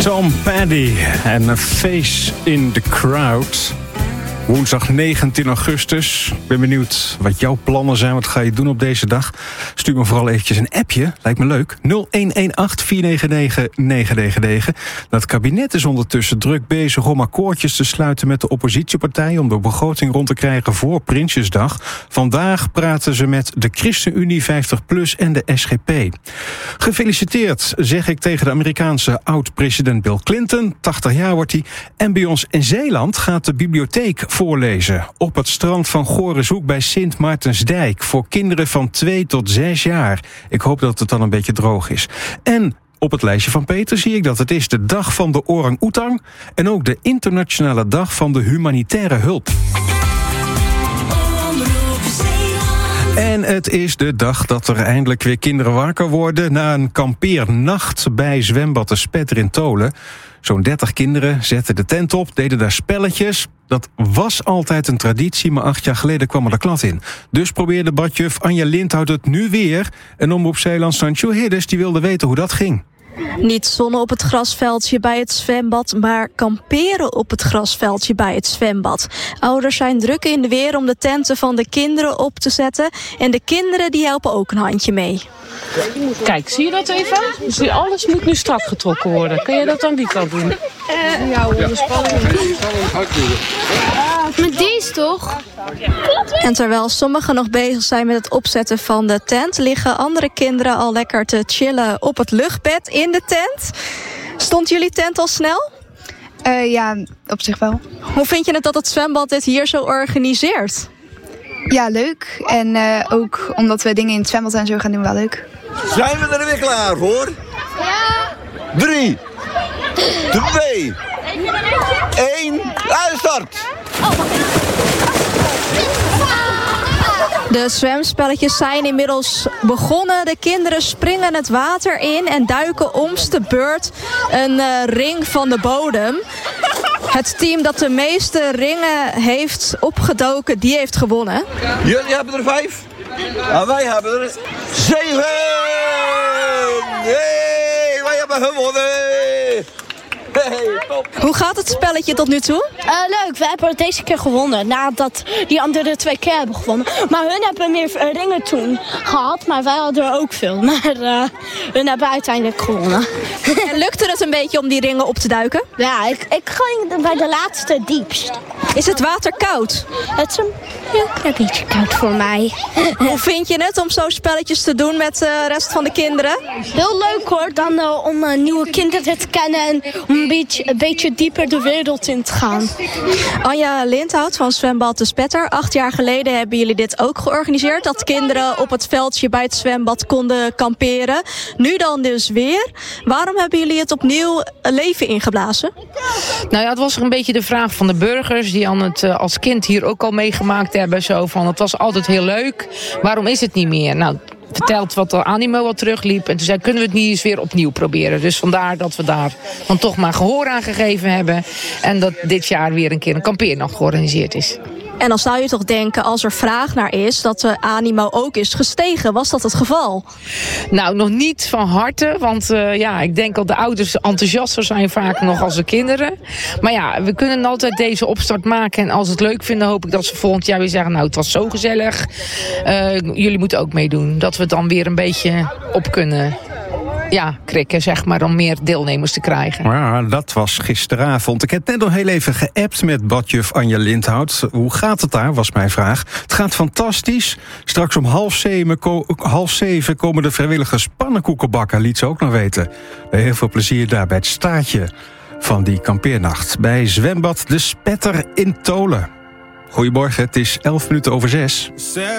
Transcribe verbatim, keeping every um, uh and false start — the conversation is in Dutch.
Tom Petty en A Face in the Crowd. Woensdag negentien augustus. Ik ben benieuwd wat jouw plannen zijn. Wat ga je doen op deze dag? Stuur me vooral eventjes een appje. Lijkt me leuk. nul een een acht vier negen negen negen negen negen. Het kabinet is ondertussen druk bezig om akkoordjes te sluiten met de oppositiepartijen om de begroting rond te krijgen voor Prinsjesdag. Vandaag praten ze met de ChristenUnie vijftig plus en de S G P. Gefeliciteerd, zeg ik tegen de Amerikaanse oud-president Bill Clinton. tachtig jaar wordt hij. En bij ons in Zeeland gaat de bibliotheek voorlezen op het strand van Gorenzoek bij Sint Maartensdijk voor kinderen van twee tot zes jaar. Ik hoop dat het dan een beetje droog is. En op het lijstje van Peter zie ik dat het is de dag van de orang-oetang en ook de internationale dag van de humanitaire hulp. En het is de dag dat er eindelijk weer kinderen wakker worden na een kampeernacht bij zwembad De Spetter in Tolen. Zo'n dertig kinderen zetten de tent op, deden daar spelletjes. Dat was altijd een traditie, maar acht jaar geleden kwam er de klad in. Dus probeerde badjuf Anja Lindhout het nu weer. En Omroep Zeeland Sancho Hiddes die wilde weten hoe dat ging. Niet zonnen op het grasveldje bij het zwembad, maar kamperen op het grasveldje bij het zwembad. Ouders zijn druk in de weer om de tenten van de kinderen op te zetten. En de kinderen die helpen ook een handje mee. Kijk, zie je dat even? Dus alles moet nu strak getrokken worden. Kun je dat aan die kant doen? Uh, ja, hoor, de spanning. Met deze toch? En terwijl sommigen nog bezig zijn met het opzetten van de tent, liggen andere kinderen al lekker te chillen op het luchtbed in de tent. Stond jullie tent al snel? Uh, ja, op zich wel. Hoe vind je het dat het zwembad dit hier zo organiseert? Ja, leuk. En uh, ook omdat we dingen in het zwembad en zo gaan doen, wel leuk. Zijn we er weer klaar voor? Ja. Drie, twee, één, en start! De zwemspelletjes zijn inmiddels begonnen. De kinderen springen het water in en duiken om's de beurt een uh, ring van de bodem. Het team dat de meeste ringen heeft opgedoken, die heeft gewonnen. Jullie hebben er vijf. En wij hebben er zeven. Hey, wij hebben gewonnen. Hey, top. Hoe gaat het spelletje tot nu toe? Uh, leuk, we hebben het deze keer gewonnen. Nadat die andere twee keer hebben gewonnen. Maar hun hebben meer ringen toen gehad. Maar wij hadden er ook veel. Maar uh, hun hebben uiteindelijk gewonnen. En lukte het een beetje om die ringen op te duiken? Ja, ik, ik ging bij de laatste diepst. Is het water koud? Het is een, ja, een beetje koud voor mij. Hoe vind je het om zo spelletjes te doen met de rest van de kinderen? Heel leuk hoor, dan uh, om uh, nieuwe kinderen te kennen en om een beetje, een beetje dieper de wereld in te gaan. Anja Lindhout van zwembad De Spetter. Acht jaar geleden hebben jullie dit ook georganiseerd. Dat kinderen op het veldje bij het zwembad konden kamperen. Nu dan dus weer. Waarom hebben jullie het opnieuw leven ingeblazen? Nou ja, het was een beetje de vraag van de burgers die aan het uh, als kind hier ook al meegemaakt hebben. Zo van, het was altijd heel leuk. Waarom is het niet meer? Nou, verteld wat de animo wat terugliep. En toen zei, kunnen we het niet eens weer opnieuw proberen. Dus vandaar dat we daar dan toch maar gehoor aan gegeven hebben. En dat dit jaar weer een keer een kampeernacht georganiseerd is. En dan zou je toch denken, als er vraag naar is, dat de animo ook is gestegen. Was dat het geval? Nou, nog niet van harte. Want uh, ja, ik denk dat de ouders enthousiaster zijn vaak nog als de kinderen. Maar ja, we kunnen altijd deze opstart maken. En als ze het leuk vinden, hoop ik dat ze volgend jaar weer zeggen, nou, het was zo gezellig. Uh, jullie moeten ook meedoen. Dat we het dan weer een beetje op kunnen ja, krikken, zeg maar, om meer deelnemers te krijgen. Ja, dat was gisteravond. Ik heb net nog heel even geappt met badjuf Anja Lindhout. Hoe gaat het daar, was mijn vraag. Het gaat fantastisch. Straks om half zeven, half zeven komen de vrijwilligers pannenkoeken bakken, liet ze ook nog weten. Heel veel plezier daar bij het staartje van die kampeernacht. Bij zwembad De Spetter in Tolen. Goedemorgen, het is elf minuten over zes.